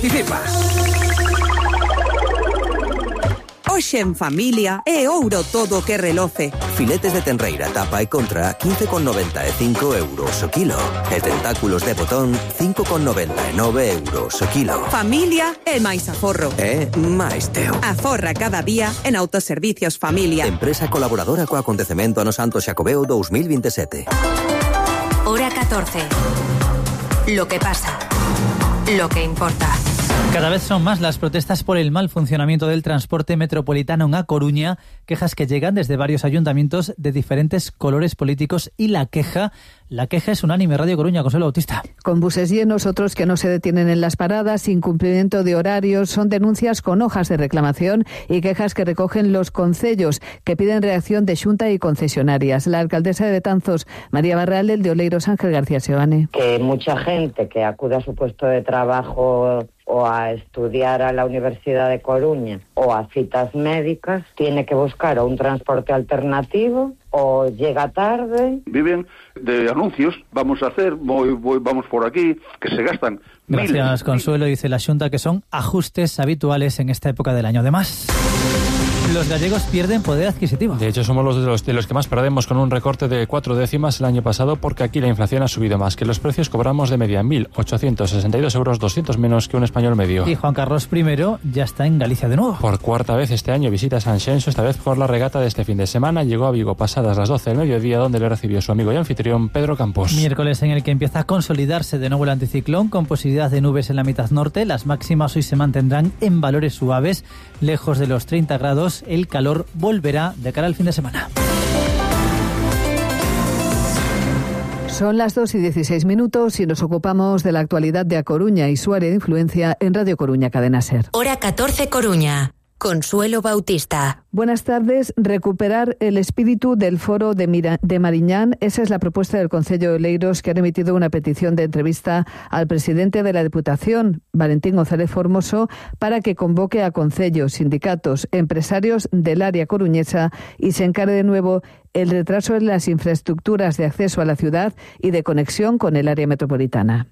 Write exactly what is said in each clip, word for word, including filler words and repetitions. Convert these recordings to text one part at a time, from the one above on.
Hoxe en familia é ouro todo o que reloce. Filetes de tenreira, tapa e contra, quince con noventa e cinco euros o kilo. E tentáculos de botón, cinco con noventa e nove euros o kilo. Familia é máis aforro. É máis teo. Aforra cada día en Autoservicios Familia. Empresa colaboradora co acontecemento Ano Santo Xacobeo dos mil veintisiete. Hora catorce. Lo que pasa. Lo que importa. Cada vez son más las protestas por el mal funcionamiento del transporte metropolitano en A Coruña, quejas que llegan desde varios ayuntamientos de diferentes colores políticos y la queja, la queja es unánime. Radio Coruña, Consuelo Bautista. Con buses llenos, otros que no se detienen en las paradas, incumplimiento de horarios, son denuncias con hojas de reclamación y quejas que recogen los concellos que piden reacción de Xunta y concesionarias. La alcaldesa de Betanzos, María Barral, el de Oleiros, Ángel García Seoane. Que mucha gente que acude a su puesto de trabajo o a estudiar a la Universidad de Coruña o a citas médicas, tiene que buscar un transporte alternativo o llega tarde. Viven de anuncios, vamos a hacer, voy, voy, vamos por aquí, que se gastan miles. Gracias, Consuelo. Dice la Xunta que son ajustes habituales en esta época del año. Además, los gallegos pierden poder adquisitivo. De hecho, somos los de, los de los que más perdemos, con un recorte de cuatro décimas el año pasado, porque aquí la inflación ha subido más, que los precios cobramos de media mil ochocientos sesenta y dos euros, doscientos menos que un español medio. Y Juan Carlos primero ya está en Galicia de nuevo. Por cuarta vez este año visita Sanxenxo, esta vez por la regata de este fin de semana. Llegó a Vigo pasadas las doce del mediodía, donde le recibió su amigo y anfitrión Pedro Campos. Miércoles en el que empieza a consolidarse de nuevo el anticiclón, con posibilidad de nubes en la mitad norte. Las máximas hoy se mantendrán en valores suaves, lejos de los treinta grados. El calor volverá de cara al fin de semana. Son las dos y dieciséis minutos y nos ocupamos de la actualidad de A Coruña y su área de influencia en Radio Coruña, Cadena SER. Hora catorce Coruña. Consuelo Bautista. Buenas tardes. Recuperar el espíritu del foro de, Mira, de Mariñán. Esa es la propuesta del Concello de Oleiros, que ha remitido una petición de entrevista al presidente de la Diputación, Valentín González Formoso, para que convoque a concellos, sindicatos, empresarios del área coruñesa y se encare de nuevo el retraso en las infraestructuras de acceso a la ciudad y de conexión con el área metropolitana.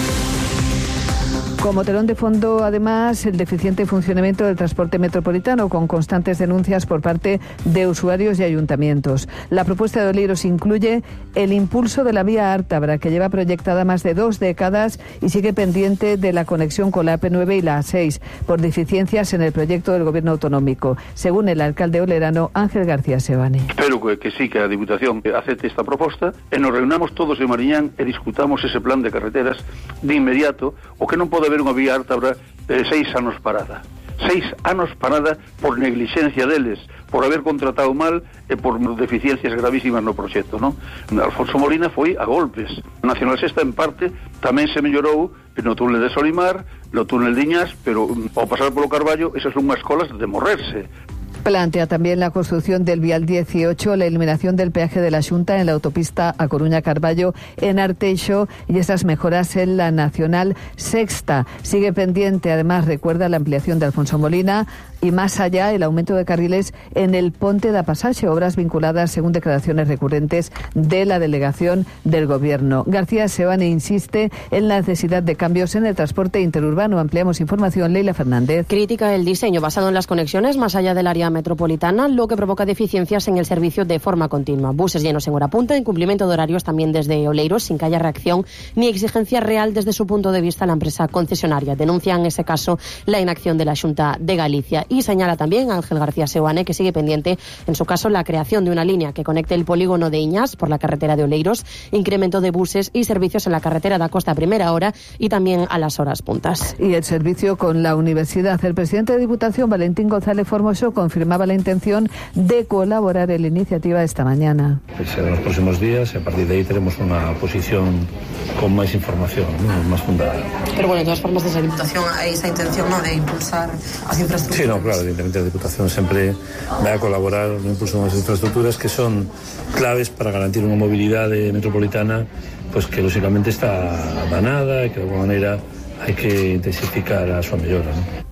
Como telón de fondo, además, el deficiente funcionamiento del transporte metropolitano, con constantes denuncias por parte de usuarios y ayuntamientos. La propuesta de Oleiros incluye el impulso de la vía Ártabra, que lleva proyectada más de dos décadas y sigue pendiente de la conexión con la A P nueve y la A seis, por deficiencias en el proyecto del Gobierno autonómico, según el alcalde olerano Ángel García Seoane. Espero que, que sí, que a Diputación acepte esta proposta e nos reunamos todos en Mariñán e discutamos ese plan de carreteras de inmediato, o que non pode haber unha vía Ártabra eh, seis anos parada. Seis anos parada por negligencia deles, por haber contratado mal e por deficiencias gravísimas no proxecto, non? Alfonso Molina foi a golpes. Nacional Sexta, en parte, tamén se mellorou no túnel de Solimar, no túnel de Iñás, pero ao pasar polo Carballo, esas son unhas colas de morrerse. Plantea también la construcción del vial dieciocho, la eliminación del peaje de la Xunta en la autopista A Coruña-Carballo en Arteixo y esas mejoras en la Nacional Sexta. Sigue pendiente, además, recuerda, la ampliación de Alfonso Molina y, más allá, el aumento de carriles en el Ponte da Pasaxe, obras vinculadas, según declaraciones recurrentes de la delegación del Gobierno. García Seoane insiste en la necesidad de cambios en el transporte interurbano. Ampliamos información, Leila Fernández. Critica el diseño basado en las conexiones más allá del área metropolitana, lo que provoca deficiencias en el servicio de forma continua. Buses llenos en hora punta, incumplimiento de horarios también desde Oleiros, sin que haya reacción ni exigencia real desde su punto de vista la empresa concesionaria. Denuncia en ese caso la inacción de la Xunta de Galicia y señala también Ángel García Seoane que sigue pendiente, en su caso, la creación de una línea que conecte el polígono de Iñás por la carretera de Oleiros, incremento de buses y servicios en la carretera da Costa a primera hora y también a las horas puntas. Y el servicio con la universidad. El presidente de Diputación, Valentín González Formoso, confirmó confirmaba la intención de colaborar en la iniciativa esta mañana. Pues en los próximos días, y a partir de ahí tenemos una posición con más información, ¿no? Más fundada. Pero bueno, de todas formas, desde la Diputación hay esa intención, ¿no?, de impulsar las infraestructuras. Sí, no, claro, evidentemente la Diputación siempre va a colaborar en el impulso de las infraestructuras que son claves para garantir una movilidad metropolitana, pues que lógicamente está danada y que de alguna manera hay que intensificar a su mellora, ¿no?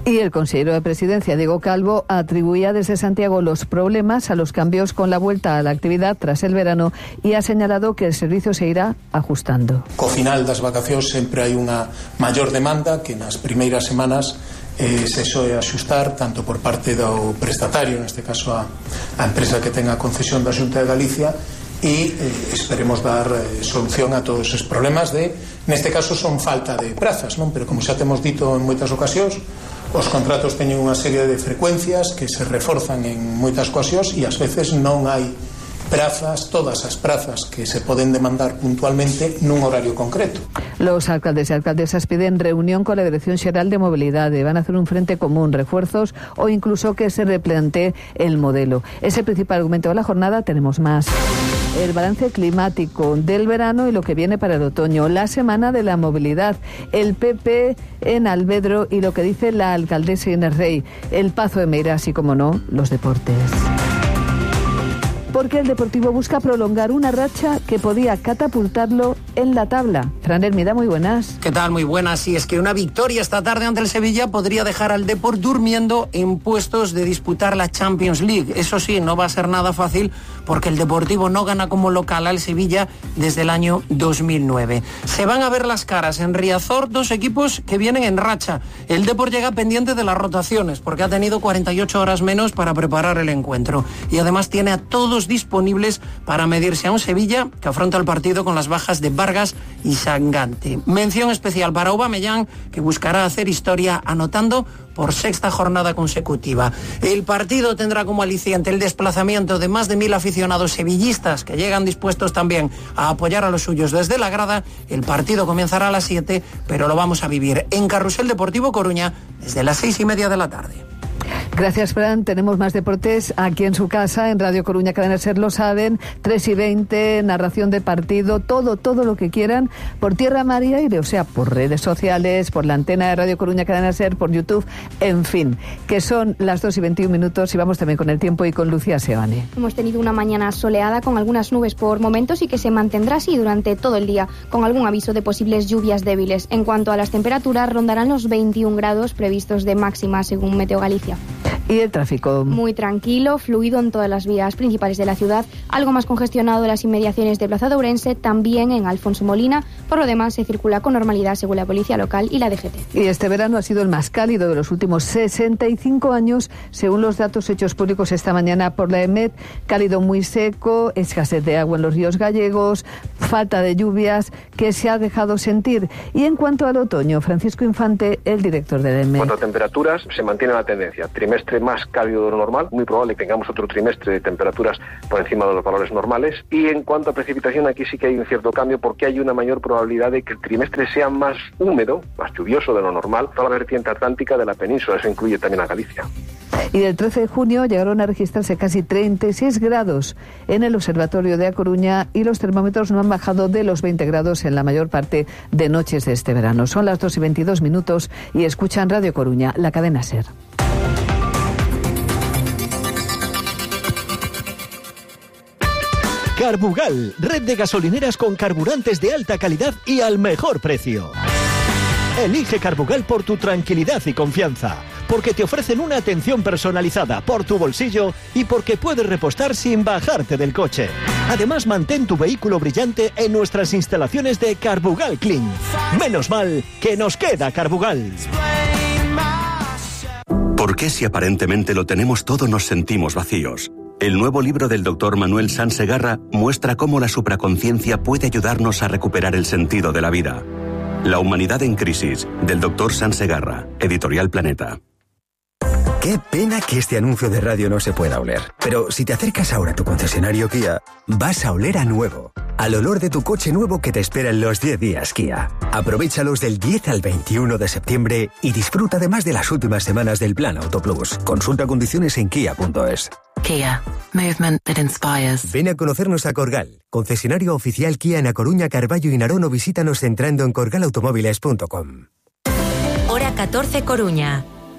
Y el consejero de Presidencia, Diego Calvo, atribuía desde Santiago los problemas a los cambios con la vuelta a la actividad tras el verano y ha señalado que el servicio se irá ajustando. Co final das vacacións sempre hai unha maior demanda que nas primeiras semanas eh, se soe axustar tanto por parte do prestatario, neste caso a, a empresa que ten a concesión da Xunta de Galicia, e eh, esperemos dar eh, solución a todos os problemas de, neste caso son falta de prazas, non? Pero como xa temos dito en moitas ocasións, os contratos teñen unha serie de frecuencias que se reforzan en moitas ocasións e ás veces non hai prazas, todas as prazas que se poden demandar puntualmente nun horario concreto. Los alcaldes y alcaldesas piden reunión con la Dirección Xeral de Movilidade. Van a hacer un frente común, refuerzos o incluso que se replantee el modelo. Es el principal argumento de la jornada. Tenemos más. El balance climático del verano y lo que viene para el otoño. La semana de la movilidad. El P P en Alvedro y lo que dice la alcaldesa Inés Rey. El Pazo de Meirás y, como no, los deportes. Porque el Deportivo busca prolongar una racha que podía catapultarlo en la tabla. Fran Hermida, muy buenas. ¿Qué tal? Muy buenas. Sí, es que una victoria esta tarde ante el Sevilla podría dejar al Depor durmiendo en puestos de disputar la Champions League. Eso sí, no va a ser nada fácil porque el Deportivo no gana como local al Sevilla desde el año dos mil nueve. Se van a ver las caras en Riazor, dos equipos que vienen en racha. El Depor llega pendiente de las rotaciones porque ha tenido cuarenta y ocho horas menos para preparar el encuentro. Y además tiene a todos disponibles para medirse a un Sevilla que afronta el partido con las bajas de Vargas y Sangante. Mención especial para Aubameyang, que buscará hacer historia anotando por sexta jornada consecutiva. El partido tendrá como aliciente el desplazamiento de más de mil aficionados sevillistas que llegan dispuestos también a apoyar a los suyos desde la grada. El partido comenzará a las siete, pero lo vamos a vivir en Carrusel Deportivo Coruña desde las seis y media de la tarde. Gracias, Fran. Tenemos más deportes aquí en su casa, en Radio Coruña Cadena Ser, lo saben, tres y veinte, narración de partido, todo, todo lo que quieran, por tierra, mar y aire, o sea, por redes sociales, por la antena de Radio Coruña Cadena Ser, por YouTube, en fin, que son las dos y veintiún minutos y vamos también con el tiempo y con Lucía Seoane. Hemos tenido una mañana soleada con algunas nubes por momentos y que se mantendrá así durante todo el día, con algún aviso de posibles lluvias débiles. En cuanto a las temperaturas, rondarán los veintiún grados previstos de máxima según Meteo Galicia. ¿Y el tráfico? Muy tranquilo, fluido en todas las vías principales de la ciudad, algo más congestionado en las inmediaciones de Plaza de Ourense, también en Alfonso Molina. Por lo demás, se circula con normalidad según la Policía Local y la D G T. Y este verano ha sido el más cálido de los últimos sesenta y cinco años, según los datos hechos públicos esta mañana por la EMET. Cálido muy seco, escasez de agua en los ríos gallegos, falta de lluvias que se ha dejado sentir. Y en cuanto al otoño, Francisco Infante, el director de la EMET. En cuanto a temperaturas, se mantiene la tendencia. Trimestre más cálido de lo normal, muy probable que tengamos otro trimestre de temperaturas por encima de los valores normales. Y en cuanto a precipitación, aquí sí que hay un cierto cambio porque hay una mayor probabilidad de que el trimestre sea más húmedo, más lluvioso de lo normal, toda la vertiente atlántica de la península, eso incluye también a Galicia. Y del trece de junio llegaron a registrarse casi treinta y seis grados en el Observatorio de A Coruña y los termómetros no han bajado de los veinte grados en la mayor parte de noches de este verano. Son las dos y veintidós minutos y escuchan Radio Coruña, la cadena SER. Carbugal, red de gasolineras con carburantes de alta calidad y al mejor precio. Elige Carbugal por tu tranquilidad y confianza, porque te ofrecen una atención personalizada por tu bolsillo y porque puedes repostar sin bajarte del coche. Además, mantén tu vehículo brillante en nuestras instalaciones de Carbugal Clean. Menos mal que nos queda Carbugal. ¿Por qué si aparentemente lo tenemos todo nos sentimos vacíos? El nuevo libro del doctor Manuel Sansegarra muestra cómo la supraconciencia puede ayudarnos a recuperar el sentido de la vida. La humanidad en crisis, del doctor Sansegarra, Editorial Planeta. Qué pena que este anuncio de radio no se pueda oler. Pero si te acercas ahora a tu concesionario Kia, vas a oler a nuevo. Al olor de tu coche nuevo que te espera en los diez días Kia. Aprovéchalos del diez al veintiuno de septiembre y disfruta además de las últimas semanas del Plan Auto Plus. Consulta condiciones en kia punto es. Kia. Movement that inspires. Ven a conocernos a Corgal, concesionario oficial Kia en A Coruña, Carballo y Narón, o visítanos entrando en corgal automóviles punto com. Hora catorce Coruña.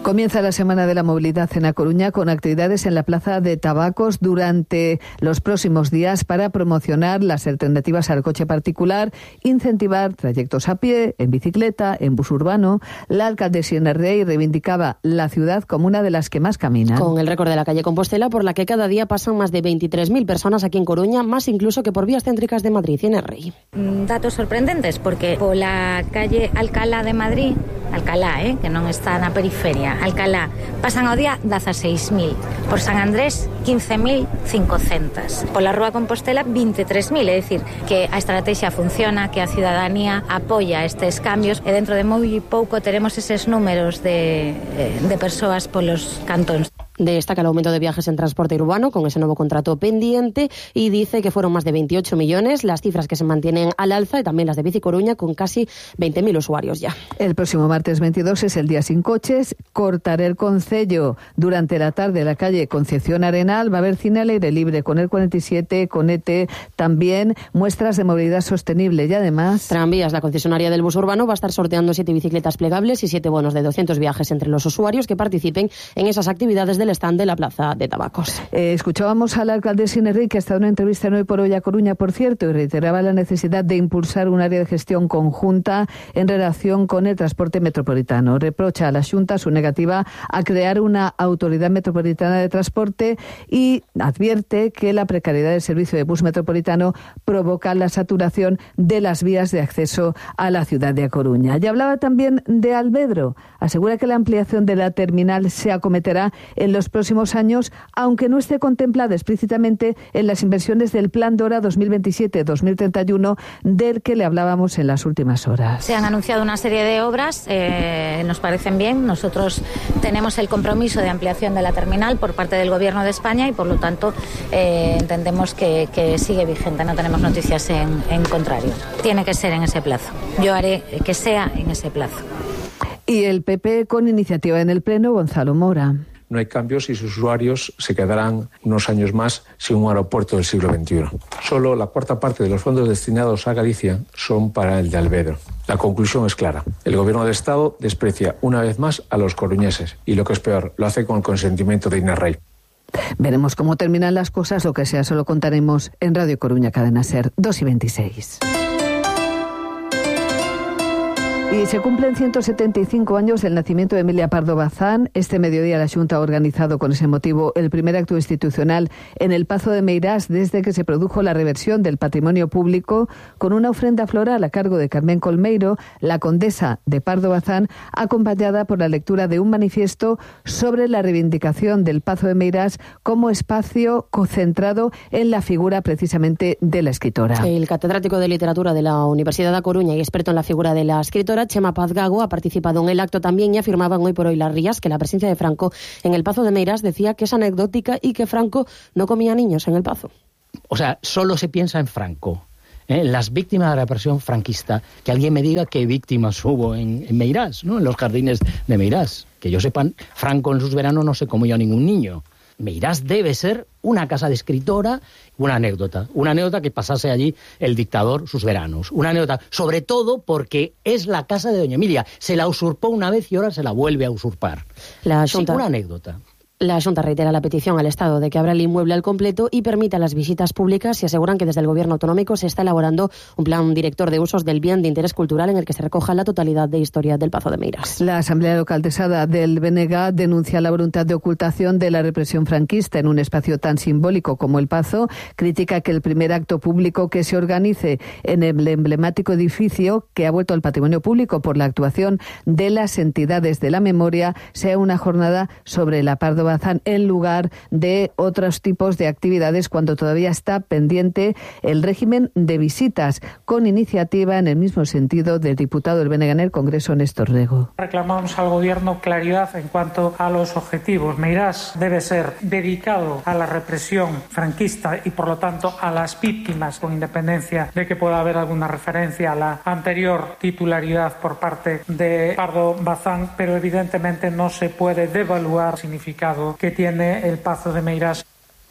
Comienza la Semana de la Movilidad en A Coruña con actividades en la Plaza de Tabacos durante los próximos días para promocionar las alternativas al coche particular, incentivar trayectos a pie, en bicicleta, en bus urbano. La alcaldesa Inés Rey reivindicaba la ciudad como una de las que más caminan. Con el récord de la calle Compostela, por la que cada día pasan más de veintitrés mil personas aquí en Coruña, más incluso que por vías céntricas de Madrid. Inés Rey. Datos sorprendentes, porque por la calle Alcalá de Madrid, Alcalá, eh, que non está na periferia, Alcalá, pasan ao día dieciséis mil. Por San Andrés, quince mil cincocentos. Por la Rúa Compostela, veintitrés mil. É dicir, que a estrategia funciona, que a cidadanía apoia estes cambios e dentro de moi pouco teremos eses números de, de persoas polos cantóns. Destaca el aumento de viajes en transporte urbano con ese nuevo contrato pendiente y dice que fueron más de veintiocho millones las cifras que se mantienen al alza y también las de Bici Coruña con casi veinte mil usuarios ya. El próximo martes veintidós es el día sin coches. Cortaré el Concello durante la tarde en la calle Concepción Arenal. Va a haber cine al aire libre con el cuarenta y siete, con E T, también muestras de movilidad sostenible y además... Tranvías, la concesionaria del bus urbano, va a estar sorteando siete bicicletas plegables y siete bonos de doscientos viajes entre los usuarios que participen en esas actividades del stand de la Plaza de Tabacos. Eh, escuchábamos a la alcaldesa Inés Rey, que ha estado en una entrevista en Hoy por Hoy a Coruña, por cierto, y reiteraba la necesidad de impulsar un área de gestión conjunta en relación con el transporte metropolitano. Reprocha a la Xunta su negativa a crear una autoridad metropolitana de transporte y advierte que la precariedad del servicio de bus metropolitano provoca la saturación de las vías de acceso a la ciudad de A Coruña. Y hablaba también de Alvedro. Asegura que la ampliación de la terminal se acometerá en los próximos años, aunque no esté contemplada explícitamente en las inversiones del Plan Dora dos mil veintisiete dos mil treinta y uno, del que le hablábamos en las últimas horas. Se han anunciado una serie de obras, eh, nos parecen bien. Nosotros tenemos el compromiso de ampliación de la terminal por parte del Gobierno de España y, por lo tanto, eh, entendemos que, que sigue vigente. No tenemos noticias en, en contrario. Tiene que ser en ese plazo. Yo haré que sea en ese plazo. Y el P P con iniciativa en el Pleno, Gonzalo Mora. No hay cambios y sus usuarios se quedarán unos años más sin un aeropuerto del siglo veintiuno. Solo la cuarta parte de los fondos destinados a Galicia son para el de Alvedro. La conclusión es clara. El Gobierno del Estado desprecia una vez más a los coruñeses y, lo que es peor, lo hace con el consentimiento de Inés Rey. Veremos cómo terminan las cosas, lo que sea, solo contaremos en Radio Coruña, Cadena SER, dos y veintiséis. Y se cumplen ciento setenta y cinco años del nacimiento de Emilia Pardo Bazán. Este mediodía la Xunta ha organizado con ese motivo el primer acto institucional en el Pazo de Meirás desde que se produjo la reversión del patrimonio público, con una ofrenda floral a cargo de Carmen Colmeiro, la condesa de Pardo Bazán, acompañada por la lectura de un manifiesto sobre la reivindicación del Pazo de Meirás como espacio concentrado en la figura precisamente de la escritora. El catedrático de literatura de la Universidad de A Coruña y experto en la figura de la escritora, Chema Paz Gago, ha participado en el acto también y afirmaban Hoy por Hoy las Rías que la presencia de Franco en el Pazo de Meirás decía que es anecdótica y que Franco no comía niños en el Pazo. O sea, solo se piensa en Franco, ¿eh? Las víctimas de la represión franquista. Que alguien me diga qué víctimas hubo en, en Meirás, ¿no? En los jardines de Meirás. Que yo sepan, Franco en sus veranos no se comió a ningún niño. Meirás debe ser una casa de escritora, una anécdota, una anécdota que pasase allí el dictador sus veranos, una anécdota, sobre todo porque es la casa de doña Emilia, se la usurpó una vez y ahora se la vuelve a usurpar. La Xunta... Sí, una anécdota. La Xunta reitera la petición al Estado de que abra el inmueble al completo y permita las visitas públicas y aseguran que desde el Gobierno autonómico se está elaborando un plan director de usos del bien de interés cultural en el que se recoja la totalidad de historia del Pazo de Meirás. La Asamblea Local de Sada del B N G denuncia la voluntad de ocultación de la represión franquista en un espacio tan simbólico como el Pazo. Critica que el primer acto público que se organice en el emblemático edificio que ha vuelto al patrimonio público por la actuación de las entidades de la memoria sea una jornada sobre la Pardo Bazán en lugar de otros tipos de actividades, cuando todavía está pendiente el régimen de visitas, con iniciativa en el mismo sentido del diputado del B N G en el Congreso, Néstor Rego. Reclamamos al Gobierno claridad en cuanto a los objetivos. Meirás debe ser dedicado a la represión franquista y, por lo tanto, a las víctimas, con independencia de que pueda haber alguna referencia a la anterior titularidad por parte de Pardo Bazán, pero evidentemente no se puede devaluar el significado que tiene el Pazo de Meirás.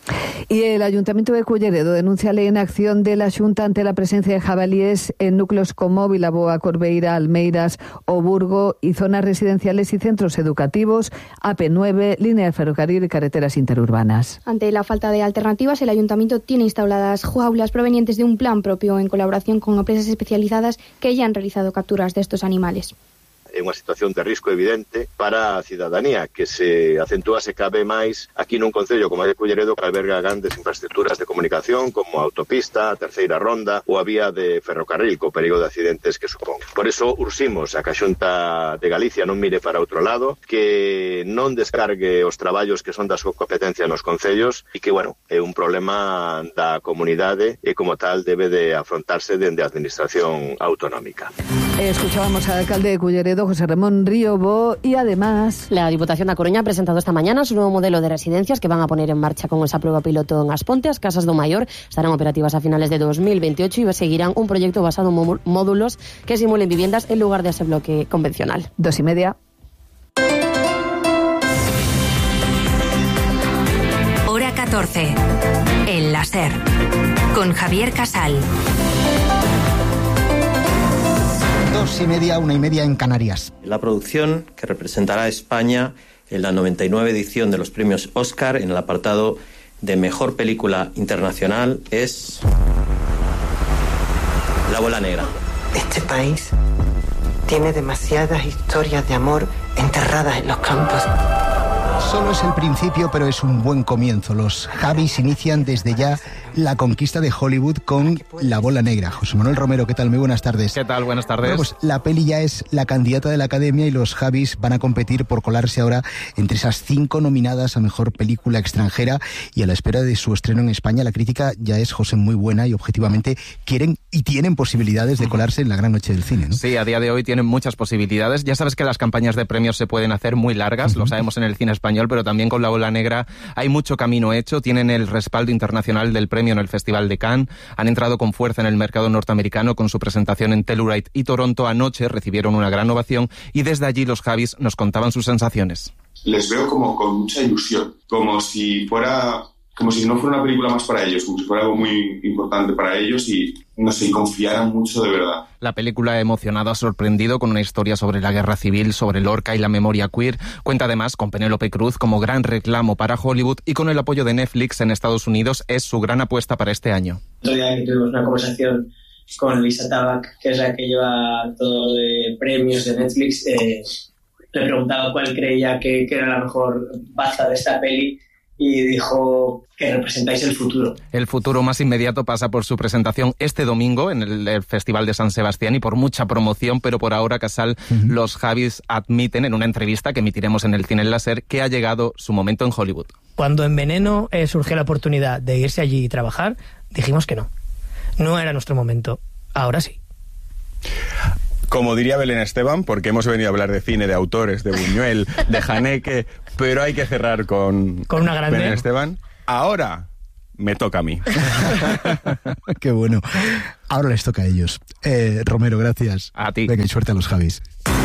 Y el Ayuntamiento de Culleredo denuncia la inacción de la Xunta ante la presencia de jabalíes en núcleos como Vilaboa, Corbeira, Almeiras o Burgo y zonas residenciales y centros educativos, A P nueve, línea de ferrocarril y carreteras interurbanas. Ante la falta de alternativas, el Ayuntamiento tiene instaladas jaulas provenientes de un plan propio en colaboración con empresas especializadas que ya han realizado capturas de estos animales. É unha situación de risco evidente para a cidadanía que se acentúa se cabe máis aquí nun concello como é de Culleredo, que alberga grandes infraestructuras de comunicación como a autopista, a terceira ronda ou a vía de ferrocarril co perigo de accidentes que supón. Por eso ursimos a que a Xunta de Galicia non mire para outro lado, que non descargue os traballos que son da súa competencia nos concellos e que, bueno, é un problema da comunidade e como tal debe de afrontarse dende a administración autonómica. Escuchábamos al alcalde de Culleredo, José Ramón Ríobo, y además la Diputación da Coruña ha presentado esta mañana su nuevo modelo de residencias que van a poner en marcha con esa prueba piloto en Asponte. As Casas do Maior estarán operativas a finales de dos mil veintiocho y seguirán un proyecto basado en módulos que simulen viviendas en lugar de ese bloque convencional. Dos y media. Hora catorce. El láser. Con Javier Casal. Dos y media, una y media en Canarias. La producción que representará a España en la noventa y nueve edición de los premios Oscar en el apartado de Mejor Película Internacional es La Bola Negra. Este país tiene demasiadas historias de amor enterradas en los campos. Solo es el principio, pero es un buen comienzo. Los Javis inician desde ya la conquista de Hollywood con La Bola Negra. José Manuel Romero, ¿qué tal? Muy buenas tardes. ¿Qué tal? Buenas tardes. Bueno, pues la peli ya es la candidata de la Academia y los Javis van a competir por colarse ahora entre esas cinco nominadas a Mejor Película Extranjera, y a la espera de su estreno en España. La crítica ya es, José, muy buena y objetivamente quieren y tienen posibilidades de colarse en la gran noche del cine, ¿no? Sí, a día de hoy tienen muchas posibilidades. Ya sabes que las campañas de premios se pueden hacer muy largas, uh-huh. Lo sabemos en el cine español, pero también con La Bola Negra hay mucho camino hecho. Tienen el respaldo internacional del premio en el Festival de Cannes, han entrado con fuerza en el mercado norteamericano con su presentación en Telluride y Toronto. Anoche recibieron una gran ovación y desde allí los Javis nos contaban sus sensaciones. Les veo como con mucha ilusión, como si fuera, como si no fuera una película más para ellos, como si fuera algo muy importante para ellos y, no sé, confiaran mucho de verdad. La película ha emocionado, ha sorprendido con una historia sobre la guerra civil, sobre Lorca y la memoria queer. Cuenta además con Penélope Cruz como gran reclamo para Hollywood y con el apoyo de Netflix en Estados Unidos es su gran apuesta para este año. Otro día tuvimos una conversación con Lisa Tabak, que es la que lleva todo de premios de Netflix. Eh, le preguntaba cuál creía que, que era la mejor baza de esta peli y dijo que representáis el futuro. El futuro más inmediato pasa por su presentación este domingo en el, el Festival de San Sebastián y por mucha promoción, pero por ahora, Casal, uh-huh. Los Javis admiten en una entrevista que emitiremos en el Cine El Láser que ha llegado su momento en Hollywood. Cuando en Veneno eh, surgió la oportunidad de irse allí y trabajar, dijimos que no. No era nuestro momento. Ahora sí. Como diría Belén Esteban, porque hemos venido a hablar de cine, de autores, de Buñuel, de Haneke, pero hay que cerrar con, con una grande. Belén Esteban. Ahora me toca a mí. Qué bueno. Ahora les toca a ellos. Eh, Romero, gracias. A ti. Venga, y suerte a los Javis.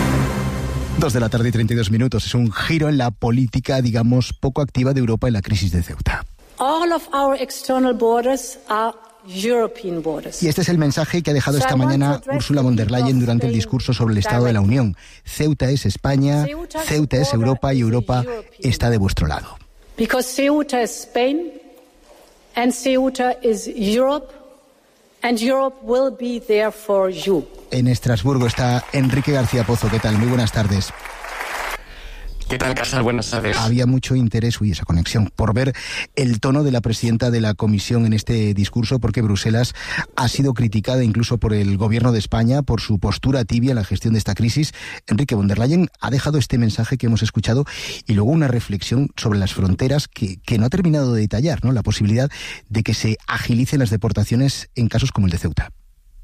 Dos de la tarde y treinta y dos minutos. Es un giro en la política, digamos, poco activa de Europa en la crisis de Ceuta. All of our external borders are European borders. Y este es el mensaje que ha dejado esta mañana Ursula von der Leyen durante el discurso sobre el Estado de la Unión. Ceuta es España, Ceuta es Europa y Europa está de vuestro lado. Because Ceuta is Spain and Ceuta is Europe and Europe will be there for you. En Estrasburgo está Enrique García Pozo. ¿Qué tal? Muy buenas tardes. ¿Qué tal, Casal? Buenas tardes. Había mucho interés, uy, esa conexión, por ver el tono de la presidenta de la Comisión en este discurso, porque Bruselas ha sido criticada incluso por el gobierno de España por su postura tibia en la gestión de esta crisis. Enrique von der Leyen ha dejado este mensaje que hemos escuchado y luego una reflexión sobre las fronteras que, que no ha terminado de detallar, ¿no? La posibilidad de que se agilicen las deportaciones en casos como el de Ceuta.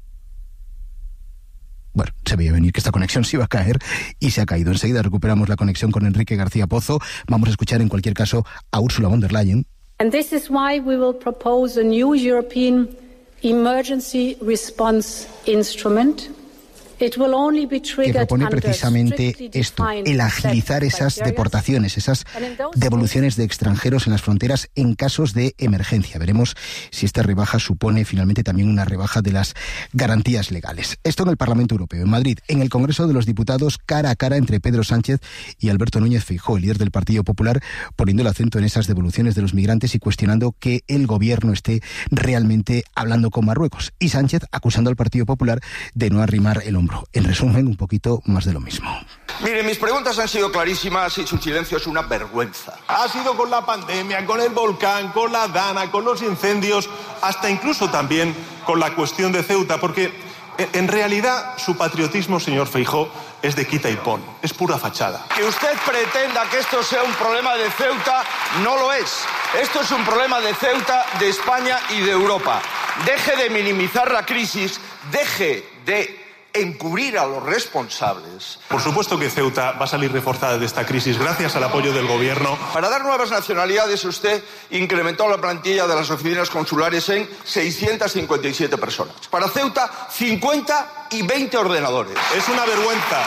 Bueno, se veía venir que esta conexión se iba a caer y se ha caído. Enseguida recuperamos la conexión con Enrique García Pozo. Vamos a escuchar en cualquier caso a Ursula von der Leyen. And this is why we will propose a new European emergency response instrument que propone precisamente esto, el agilizar esas deportaciones, esas devoluciones de extranjeros en las fronteras en casos de emergencia. Veremos si esta rebaja supone finalmente también una rebaja de las garantías legales. Esto en el Parlamento Europeo. En Madrid, en el Congreso de los Diputados, cara a cara entre Pedro Sánchez y Alberto Núñez Feijóo, el líder del Partido Popular, poniendo el acento en esas devoluciones de los migrantes y cuestionando que el gobierno esté realmente hablando con Marruecos. Y Sánchez acusando al Partido Popular de no arrimar el hombro. En resumen, un poquito más de lo mismo. Miren, mis preguntas han sido clarísimas y su silencio es una vergüenza. Ha sido con la pandemia, con el volcán, con la Dana, con los incendios, hasta incluso también con la cuestión de Ceuta, porque en realidad su patriotismo, señor Feijóo, es de quita y pon, es pura fachada. Que usted pretenda que esto sea un problema de Ceuta, no lo es. Esto es un problema de Ceuta, de España y de Europa. Deje de minimizar la crisis, deje de encubrir a los responsables. Por supuesto que Ceuta va a salir reforzada de esta crisis gracias al apoyo del gobierno. Para dar nuevas nacionalidades, usted incrementó la plantilla de las oficinas consulares en seiscientas cincuenta y siete personas. Para Ceuta, cincuenta y veinte ordenadores. Es una vergüenza.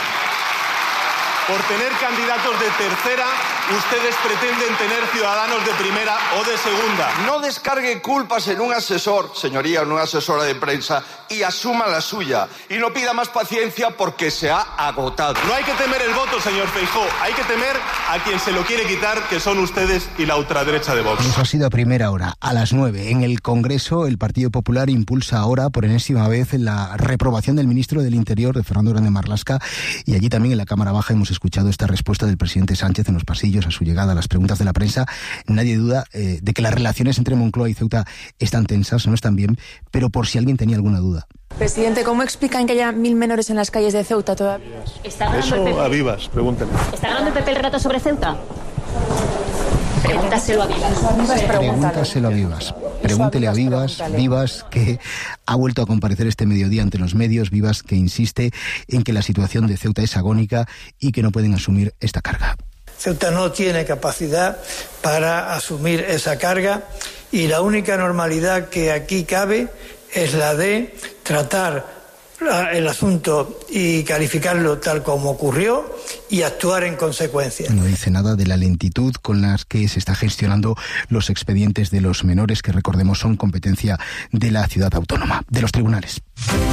Por tener candidatos de tercera, ustedes pretenden tener ciudadanos de primera o de segunda. No descargue culpas en un asesor, señoría, en una asesora de prensa, y asuma la suya. Y no pida más paciencia porque se ha agotado. No hay que temer el voto, señor Feijóo. Hay que temer a quien se lo quiere quitar, que son ustedes y la ultraderecha de Vox. Eso ha sido a primera hora, a las nueve. En el Congreso, el Partido Popular impulsa ahora, por enésima vez, la reprobación del ministro del Interior, de Fernando Grande Marlaska, y allí también en la Cámara Baja hemos escuchado esta respuesta del presidente Sánchez en los pasillos a su llegada a las preguntas de la prensa. Nadie duda eh, de que las relaciones entre Moncloa y Ceuta están tensas, no están bien, pero por si alguien tenía alguna duda. Presidente, ¿cómo explican que haya mil menores en las calles de Ceuta todavía? Eso a Vivas, pregúntale. ¿Está ganando el P P el relato sobre Ceuta? Pregúntaselo a Vivas. Pregúntaselo a Vivas. Pregúntele a Vivas, Vivas que ha vuelto a comparecer este mediodía ante los medios, Vivas que insiste en que la situación de Ceuta es agónica y que no pueden asumir esta carga. Ceuta no tiene capacidad para asumir esa carga y la única normalidad que aquí cabe es la de tratar el asunto y calificarlo tal como ocurrió y actuar en consecuencia. No dice nada de la lentitud con las que se está gestionando los expedientes de los menores, que recordemos son competencia de la ciudad autónoma, de los tribunales.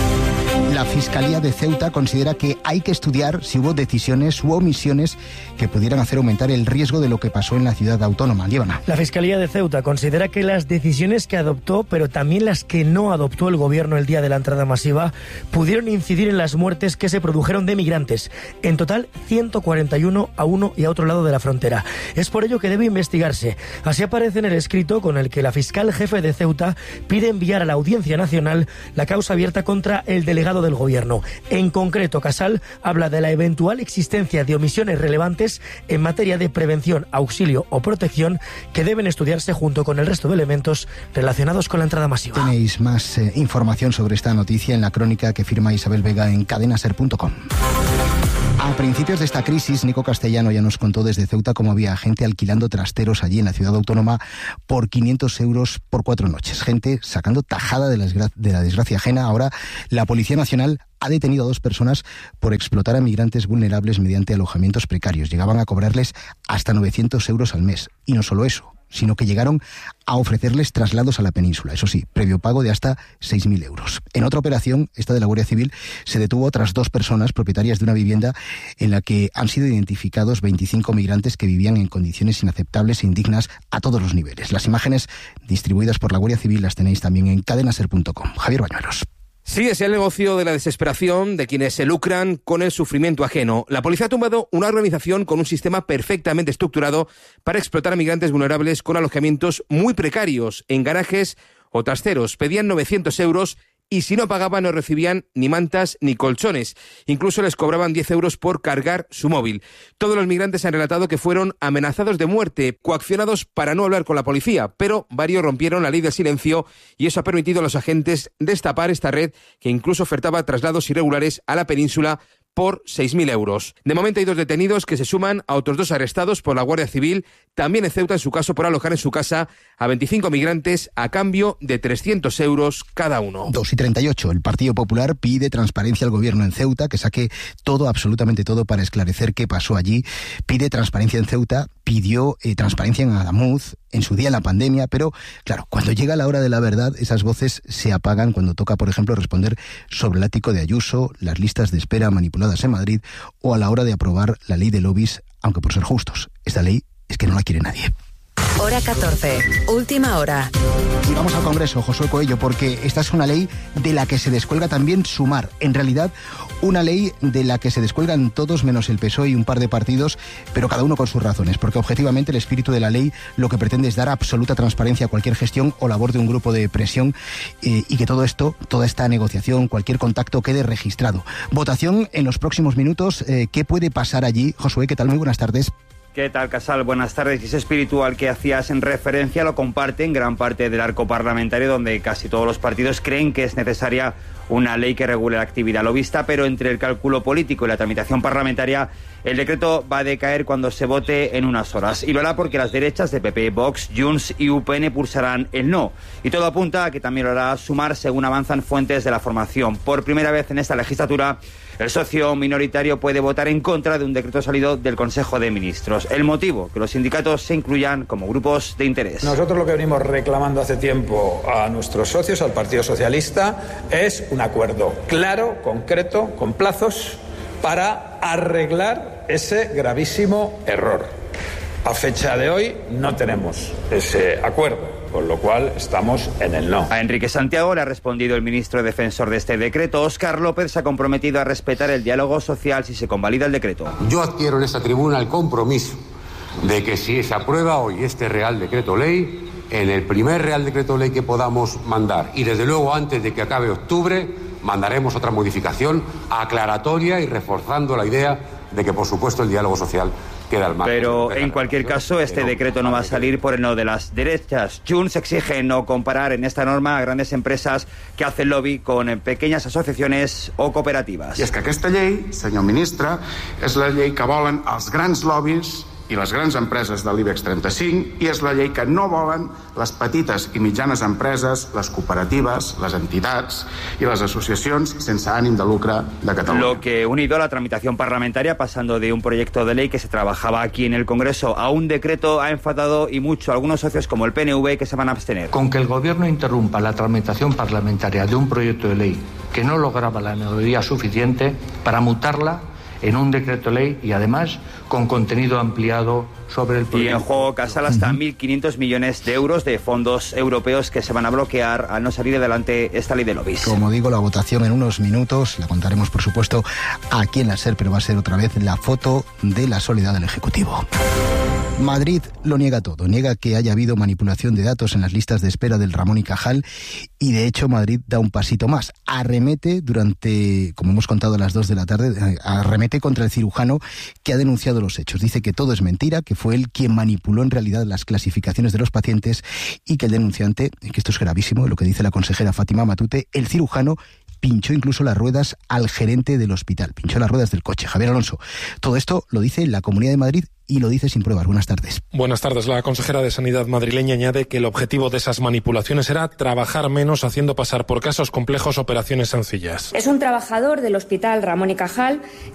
La Fiscalía de Ceuta considera que hay que estudiar si hubo decisiones u omisiones que pudieran hacer aumentar el riesgo de lo que pasó en la ciudad autónoma. Líbana. La Fiscalía de Ceuta considera que las decisiones que adoptó, pero también las que no adoptó el gobierno el día de la entrada masiva, pudieron incidir en las muertes que se produjeron de migrantes. En total, ciento cuarenta y uno a uno y a otro lado de la frontera. Es por ello que debe investigarse. Así aparece en el escrito con el que la fiscal jefe de Ceuta pide enviar a la Audiencia Nacional la causa abierta contra el delegado del gobierno. En concreto, Casal habla de la eventual existencia de omisiones relevantes en materia de prevención, auxilio o protección que deben estudiarse junto con el resto de elementos relacionados con la entrada masiva. Tenéis más eh, información sobre esta noticia en la crónica que firma Isabel Vega en cadena ser punto com. A principios de esta crisis, Nico Castellano ya nos contó desde Ceuta cómo había gente alquilando trasteros allí en la ciudad autónoma por quinientos euros por cuatro noches. Gente sacando tajada de la, desgra- de la desgracia ajena. Ahora, la Policía Nacional ha detenido a dos personas por explotar a migrantes vulnerables mediante alojamientos precarios. Llegaban a cobrarles hasta novecientos euros al mes. Y no solo eso, sino que llegaron a ofrecerles traslados a la península, eso sí, previo pago de hasta seis mil euros. En otra operación, esta de la Guardia Civil, se detuvo a otras dos personas propietarias de una vivienda en la que han sido identificados veinticinco migrantes que vivían en condiciones inaceptables e indignas a todos los niveles. Las imágenes distribuidas por la Guardia Civil las tenéis también en cadena ser punto com. Javier Bañuelos. Sí, es el negocio de la desesperación de quienes se lucran con el sufrimiento ajeno. La policía ha tumbado una organización con un sistema perfectamente estructurado para explotar a migrantes vulnerables con alojamientos muy precarios en garajes o trasteros. Pedían novecientos euros y si no pagaban no recibían ni mantas ni colchones. Incluso les cobraban diez euros por cargar su móvil. Todos los migrantes han relatado que fueron amenazados de muerte, coaccionados para no hablar con la policía, pero varios rompieron la ley del silencio y eso ha permitido a los agentes destapar esta red que incluso ofertaba traslados irregulares a la península por seis mil euros. De momento hay dos detenidos que se suman a otros dos arrestados por la Guardia Civil, también en Ceuta, en su caso por alojar en su casa a veinticinco migrantes a cambio de trescientos euros cada uno. dos y treinta y ocho. El Partido Popular pide transparencia al gobierno en Ceuta, que saque todo, absolutamente todo, para esclarecer qué pasó allí. Pide transparencia en Ceuta, pidió eh, transparencia en Adamuz, en su día en la pandemia, pero claro, cuando llega la hora de la verdad, esas voces se apagan cuando toca, por ejemplo, responder sobre el ático de Ayuso, las listas de espera manipuladas en Madrid o a la hora de aprobar la ley de lobbies, aunque por ser justos, esta ley es que no la quiere nadie. Hora catorce, última hora. Y vamos al Congreso, Josué Coello, porque esta es una ley de la que se descuelga también Sumar. En realidad, una ley de la que se descuelgan todos menos el P S O E y un par de partidos, pero cada uno con sus razones, porque objetivamente el espíritu de la ley lo que pretende es dar absoluta transparencia a cualquier gestión o labor de un grupo de presión eh, y que todo esto, toda esta negociación, cualquier contacto quede registrado. Votación en los próximos minutos. Eh, ¿Qué puede pasar allí? Josué, ¿qué tal? Muy buenas tardes. ¿Qué tal, Casal? Buenas tardes. Y ese espíritu al que hacías en referencia lo comparten gran parte del arco parlamentario, donde casi todos los partidos creen que es necesaria una ley que regule la actividad lobista, pero entre el cálculo político y la tramitación parlamentaria, el decreto va a decaer cuando se vote en unas horas. Y lo hará porque las derechas de P P, Vox, Junts y U P N pulsarán el no. Y todo apunta a que también lo hará Sumar, según avanzan fuentes de la formación. Por primera vez en esta legislatura, el socio minoritario puede votar en contra de un decreto salido del Consejo de Ministros. El motivo, que los sindicatos se incluyan como grupos de interés. Nosotros lo que venimos reclamando hace tiempo a nuestros socios, al Partido Socialista, es un acuerdo claro, concreto, con plazos, para arreglar ese gravísimo error. A fecha de hoy no tenemos ese acuerdo, con lo cual estamos en el no. A Enrique Santiago le ha respondido el ministro defensor de este decreto. Óscar López se ha comprometido a respetar el diálogo social si se convalida el decreto. Yo adquiero en esta tribuna el compromiso de que si se aprueba hoy este Real Decreto Ley, en el primer Real Decreto Ley que podamos mandar, y desde luego antes de que acabe octubre, mandaremos otra modificación aclaratoria y reforzando la idea de que, por supuesto, el diálogo social queda al margen. Pero en cualquier caso, este decreto no va a salir por el no de las derechas. Junts exige no comparar en esta norma a grandes empresas que hacen lobby con pequeñas asociaciones o cooperativas. I és que aquesta llei, senyor ministre, és la llei que volen els grans lobbies i les grans empreses de l'IBEX trenta-cinc, i és la llei que no volen les petites i mitjanes empreses, les cooperatives, les entitats i les associacions sense ànim de lucre de Catalunya. Lo que, unido a la tramitación parlamentaria, pasando de un proyecto de ley que se trabajaba aquí en el Congreso a un decreto, ha enfadado y mucho a algunos socios como el P N V, que se van a abstener. Con que el Gobierno interrumpa la tramitación parlamentaria de un proyecto de ley que no lograba la mayoría suficiente para mutarla en un decreto ley y además con contenido ampliado sobre el proyecto. Y en juego, Casal, hasta mil quinientos millones de euros de fondos europeos que se van a bloquear al no salir adelante esta ley de lobbies. Como digo, la votación en unos minutos, la contaremos por supuesto aquí en la SER, pero va a ser otra vez la foto de la soledad del Ejecutivo. Madrid lo niega todo, niega que haya habido manipulación de datos en las listas de espera del Ramón y Cajal, y de hecho Madrid da un pasito más, arremete durante, como hemos contado a las dos de la tarde, arremete contra el cirujano que ha denunciado los hechos. Dice que todo es mentira, que fue él quien manipuló en realidad las clasificaciones de los pacientes y que el denunciante, que esto es gravísimo, lo que dice la consejera Fátima Matute, el cirujano pinchó incluso las ruedas al gerente del hospital, pinchó las ruedas del coche. Javier Alonso, todo esto lo dice la Comunidad de Madrid y lo dice sin pruebas. Buenas tardes. Buenas tardes. La consejera de Sanidad madrileña añade que el objetivo de esas manipulaciones era trabajar menos haciendo pasar por casos complejos operaciones sencillas. Es un trabajador del Hospital Ramón y Cajal